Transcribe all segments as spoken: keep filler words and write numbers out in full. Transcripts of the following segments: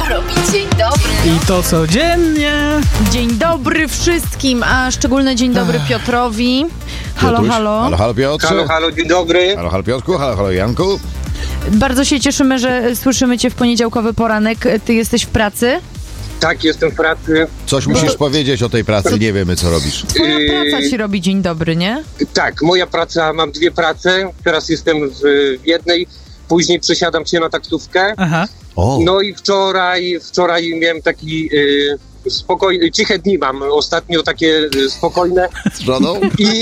robi dzień dobry. I to codziennie. Dzień dobry wszystkim, a szczególny dzień dobry Piotrowi. Halo, Piotruś. halo. Halo, halo Piotrze. Halo, halo, dzień dobry. Halo, halo Piotrku, halo, halo Janku. Bardzo się cieszymy, że słyszymy cię w poniedziałkowy poranek. Ty jesteś w pracy? Tak, jestem w pracy. Coś musisz powiedzieć o tej pracy, nie wiemy co robisz. Twoja Yy, praca ci robi dzień dobry, nie? Tak, moja praca, mam dwie prace. Teraz jestem w, w jednej, później przesiadam się na taksówkę. Aha. O, No i wczoraj, wczoraj miałem taki yy, spokojny, ciche dni mam. Ostatnio takie yy, spokojne. z żoną? I,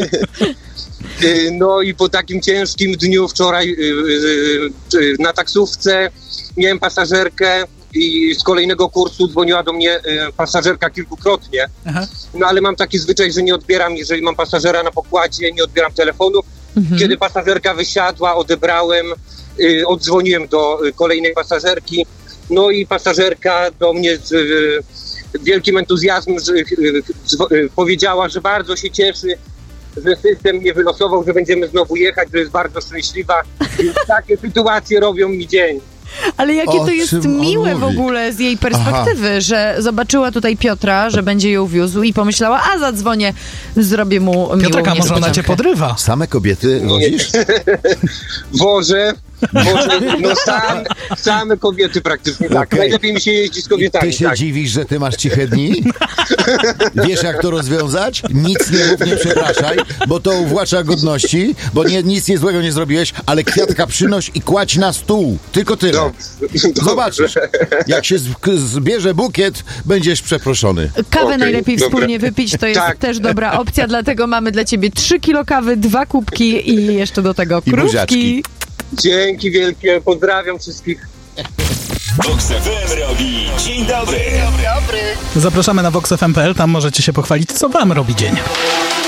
yy, no i po takim ciężkim dniu wczoraj yy, yy, na taksówce miałem pasażerkę i z kolejnego kursu dzwoniła do mnie yy, pasażerka kilkukrotnie. Aha. No ale mam taki zwyczaj, że nie odbieram, jeżeli mam pasażera na pokładzie, nie odbieram telefonu. Mhm. Kiedy pasażerka wysiadła, odebrałem, y, oddzwoniłem do y, kolejnej pasażerki. No i pasażerka do mnie z y, wielkim entuzjazmem y, y, y, powiedziała, że bardzo się cieszy, że system mnie wylosował, że będziemy znowu jechać, że jest bardzo szczęśliwa. Więc takie sytuacje robią mi dzień. Ale jakie O to jest czym on miłe w mówi? ogóle z jej perspektywy, że zobaczyła tutaj Piotra, że będzie ją wiózł i pomyślała, a zadzwonię, zrobię mu miłą Piotrek, a może ona cię niespodziankę. podrywa? Same kobiety wozisz? Wożę, wożę, no sam, same kobiety praktycznie, tak. Okej. Najlepiej mi się jeździ z I kobietami, ty się tak. dziwisz, że ty masz ciche dni? Wiesz jak to rozwiązać? Nic nie mów, nie przepraszaj, bo to uwłacza godności, bo nie, nic nie złego nie zrobiłeś, ale kwiatka przynoś i kładź na stół. Tylko tyle. Dobrze. Zobaczysz, jak się z- zbierze bukiet, będziesz przeproszony. Kawę Okej, najlepiej dobra. wspólnie wypić, to jest Tak. też dobra opcja, dlatego mamy dla ciebie trzy kilo kawy, dwa kubki i jeszcze do tego I krówki. buziaczki. Dzięki wielkie, pozdrawiam wszystkich. Vox F M robi dzień dobry. Dobry. Zapraszamy na vox f m kropka p l, tam możecie się pochwalić, co wam robi dzień.